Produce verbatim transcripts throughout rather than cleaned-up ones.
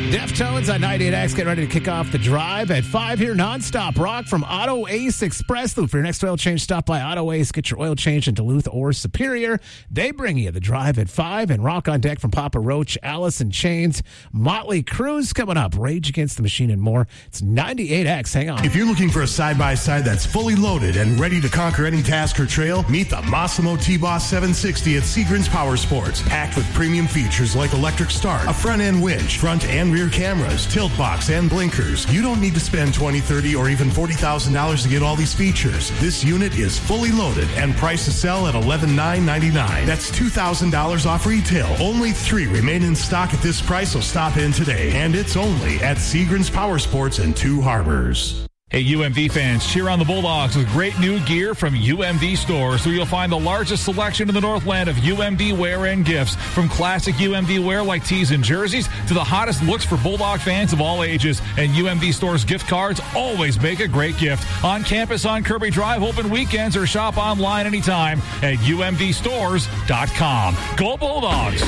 Deftones on ninety-eight X, get ready to kick off the drive at five here. Non-stop rock from Auto Ace Express Loop. For your next oil change, stop by Auto Ace. Get your oil change in Duluth or Superior. They bring you the drive at five, and rock on deck from Papa Roach, Alice in Chains, Motley Crue's coming up, Rage Against the Machine, and more. It's ninety-eight X. Hang on. If you're looking for a side-by-side that's fully loaded and ready to conquer any task or trail, meet the Massimo T-Boss seven sixty at Seagram's Power Sports. Packed with premium features like electric start, a front-end winch, front and rear cameras, tilt box, and blinkers. You don't need to spend twenty thousand dollars, thirty thousand dollars, or even forty thousand dollars to get all these features. This unit is fully loaded and priced to sell at eleven thousand nine hundred ninety-nine dollars. That's two thousand dollars off retail. Only three remain in stock at this price, so stop in today. And it's only at Seagram's Power Sports in Two Harbors. Hey, U M V fans, cheer on the Bulldogs with great new gear from U M V stores, where you'll find the largest selection in the Northland of U M V wear and gifts. From classic U M V wear like tees and jerseys to the hottest looks for Bulldog fans of all ages. And U M V stores gift cards always make a great gift. On campus on Kirby Drive, open weekends, or shop online anytime at U M V stores dot com. Go Bulldogs!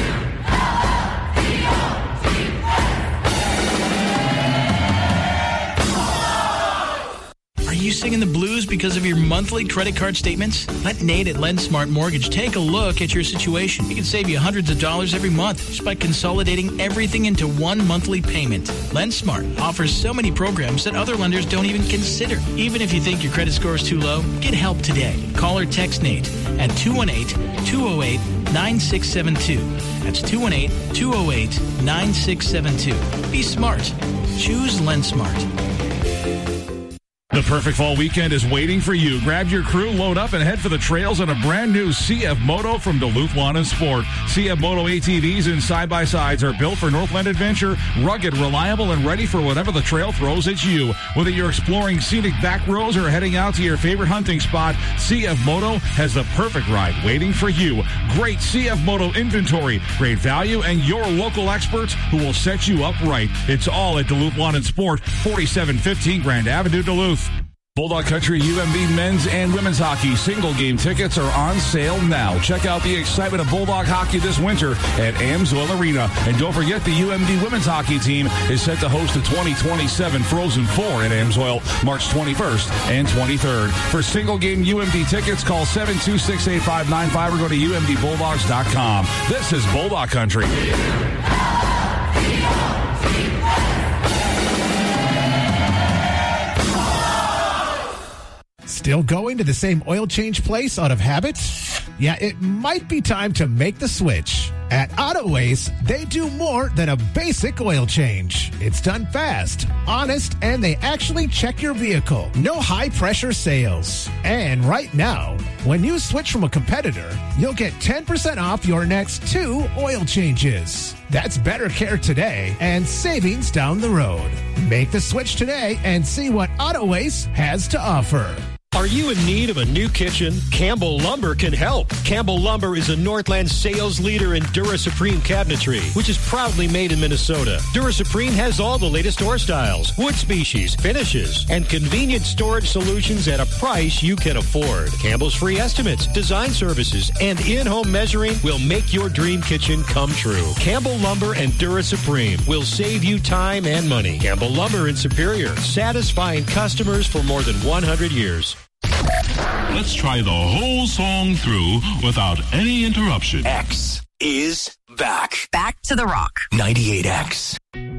Are you singing the blues because of your monthly credit card statements? Let Nate at LendSmart Mortgage take a look at your situation. He can save you hundreds of dollars every month just by consolidating everything into one monthly payment. LendSmart offers so many programs that other lenders don't even consider. Even if you think your credit score is too low, get help today. Call or text Nate at two one eight, two oh eight, nine six seven two. That's two one eight, two oh eight, nine six seven two. Be smart. Choose LendSmart. The perfect fall weekend is waiting for you. Grab your crew, load up, and head for the trails on a brand new C F Moto from Duluth Lawn and Sport. C F Moto A T Vs and side-by-sides are built for Northland adventure, rugged, reliable, and ready for whatever the trail throws at you. Whether you're exploring scenic back roads or heading out to your favorite hunting spot, C F Moto has the perfect ride waiting for you. Great C F Moto inventory, great value, and your local experts who will set you up right. It's all at Duluth Lawn and Sport, forty-seven fifteen Grand Avenue, Duluth. Bulldog Country U M V men's and women's hockey single game tickets are on sale now. Check out the excitement of Bulldog hockey this winter at Amsoil Arena. And don't forget, the U M V women's hockey team is set to host the twenty twenty-seven Frozen Four at Amsoil March twenty-first and twenty-third. For single game U M V tickets, call seven two six, eight five nine five or go to U M V bulldogs dot com. This is Bulldog Country. Still going to the same oil change place out of habit? Yeah, it might be time to make the switch. At Auto Ace, they do more than a basic oil change. It's done fast, honest, and they actually check your vehicle. No high-pressure sales. And right now, when you switch from a competitor, you'll get ten percent off your next two oil changes. That's better care today and savings down the road. Make the switch today and see what Auto Ace has to offer. Are you in need of a new kitchen? Campbell Lumber can help. Campbell Lumber is a Northland sales leader in Dura Supreme cabinetry, which is proudly made in Minnesota. Dura Supreme has all the latest door styles, wood species, finishes, and convenient storage solutions at a price you can afford. Campbell's free estimates, design services, and in-home measuring will make your dream kitchen come true. Campbell Lumber and Dura Supreme will save you time and money. Campbell Lumber in Superior, satisfying customers for more than one hundred years. Let's try the whole song through without any interruption. X is back. Back to the rock. ninety-eight X.